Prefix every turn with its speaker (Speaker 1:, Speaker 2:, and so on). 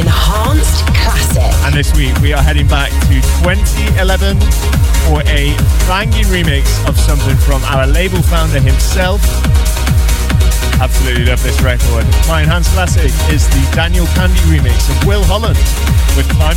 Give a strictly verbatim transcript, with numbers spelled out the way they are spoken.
Speaker 1: Enhanced Classic.
Speaker 2: And this week we are heading back to twenty eleven for a banging remix of something from our label founder himself. Absolutely love this record. My Enhanced Classic is the Daniel Kandi remix of Will Holland with Climb